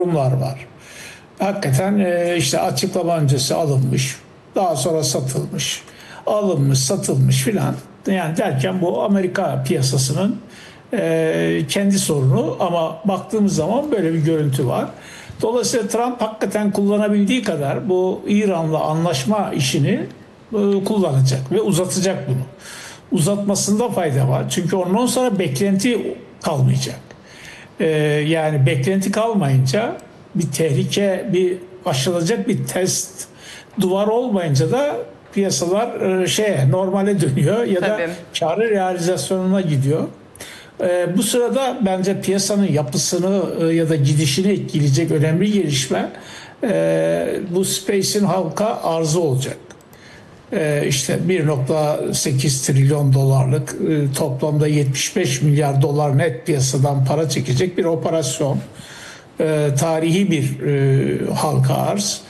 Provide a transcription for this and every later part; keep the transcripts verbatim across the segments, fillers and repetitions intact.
durumlar var. Hakikaten e, işte açıklama öncesi alınmış, daha sonra satılmış, alınmış, satılmış filan. Yani derken bu Amerika piyasasının e, kendi sorunu, ama baktığımız zaman böyle bir görüntü var. Dolayısıyla Trump hakikaten kullanabildiği kadar bu İran'la anlaşma işini e, kullanacak ve uzatacak bunu. Uzatmasında fayda var. Çünkü ondan sonra beklenti kalmayacak. E, yani beklenti kalmayınca bir tehlike, bir aşılacak bir test duvar olmayınca da piyasalar e, şeye normale dönüyor ya da Tabii. kârı realizasyonuna gidiyor. E, bu sırada bence piyasanın yapısını e, ya da gidişini etkileyecek önemli gelişme e, bu Space'in halka arzı olacak. E, işte bir nokta sekiz trilyon dolarlık e, toplamda yetmiş beş milyar dolar net piyasadan para çekecek bir operasyon. E, tarihi bir e, halka arz.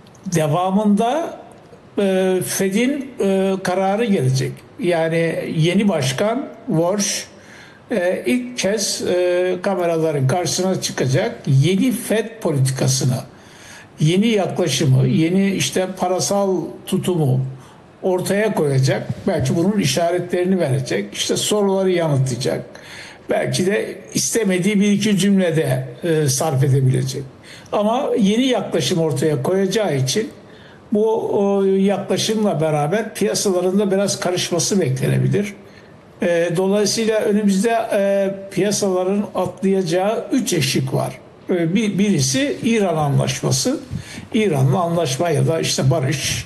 Devamında e, Fed'in e, kararı gelecek. Yani yeni başkan Walsh e, ilk kez e, kameraların karşısına çıkacak, yeni Fed politikasını, yeni yaklaşımı, yeni işte parasal tutumu ortaya koyacak. Belki bunun işaretlerini verecek. İşte soruları yanıtlayacak. Belki de istemediği bir iki cümlede e, sarf edebilecek. Ama yeni yaklaşım ortaya koyacağı için bu o, yaklaşımla beraber piyasalarında biraz karışması beklenebilir. E, dolayısıyla önümüzde e, piyasaların atlayacağı üç eşik var. E, bir, birisi İran anlaşması. İran'la anlaşma ya da işte barış.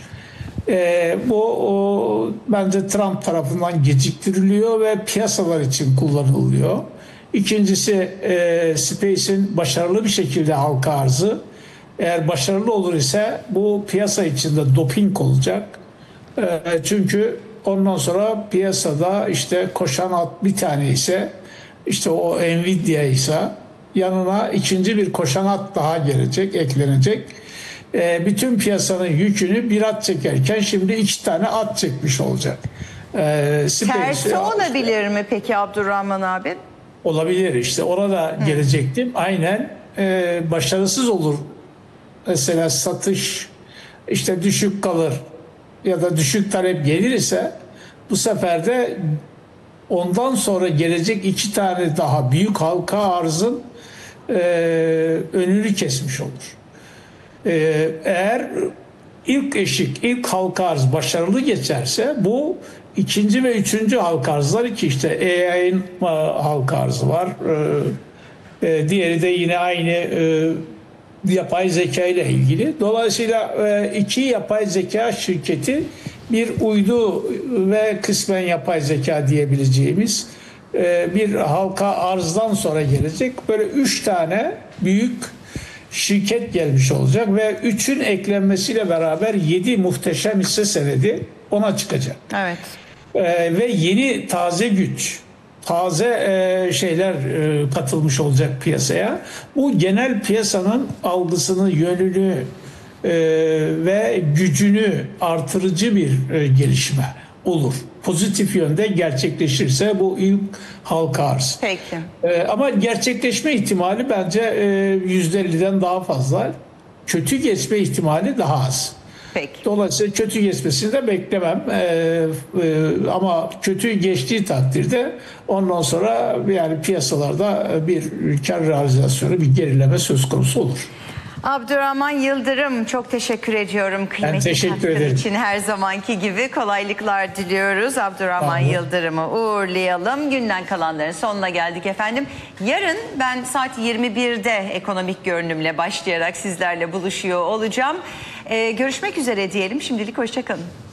E, bu o, bence Trump tarafından geciktiriliyor ve piyasalar için kullanılıyor. İkincisi e, Space'in başarılı bir şekilde halka arzı. Eğer başarılı olur ise bu piyasa içinde doping olacak. E, çünkü ondan sonra piyasada işte koşan at bir tane ise, işte o Nvidia ise, yanına ikinci bir koşan at daha gelecek, eklenecek. E, bütün piyasanın yükünü bir at çekerken şimdi iki tane at çekmiş olacak. E, Tersi olabilir mi peki Abdurrahman abi? Olabilir, işte orada gelecektim. Aynen e, başarısız olur. Mesela satış işte düşük kalır ya da düşük talep gelir ise, bu sefer de ondan sonra gelecek iki tane daha büyük halka arzın e, önünü kesmiş olur. E, eğer ilk eşik, ilk halka arz başarılı geçerse, bu ikinci ve üçüncü halka arzlar, ki işte A I'nin halka arzı var. E, e, diğeri de yine aynı e, yapay zeka ile ilgili. Dolayısıyla e, iki yapay zeka şirketi, bir uydu ve kısmen yapay zeka diyebileceğimiz e, bir halka arzdan sonra gelecek. Böyle üç tane büyük şirket gelmiş olacak ve üçün eklenmesiyle beraber yedi muhteşem hisse senedi ona çıkacak. Evet. E, ve yeni taze güç, taze e, şeyler e, katılmış olacak piyasaya. Bu genel piyasanın algısını, yönünü e, ve gücünü artırıcı bir e, gelişme olur. Pozitif yönde gerçekleşirse bu ilk halka arz. Peki. E, ama gerçekleşme ihtimali bence e, yüzde elliden daha fazla. Kötü geçme ihtimali daha az. Peki. Dolayısıyla kötü geçmesini de beklemem. Ee, e, ama kötü geçtiği takdirde ondan sonra yani piyasalarda bir kar realizasyonu, bir gerileme söz konusu olur. Abdurrahman Yıldırım, çok teşekkür ediyorum kıymetli teşekkür katkın ederim. için. Her zamanki gibi kolaylıklar diliyoruz. Abdurrahman Tamam. Yıldırım'ı uğurlayalım. Günden kalanların sonuna geldik efendim. Yarın ben saat yirmi birde ekonomik görünümle başlayarak sizlerle buluşuyor olacağım. Ee, görüşmek üzere diyelim. Şimdilik hoşça kalın.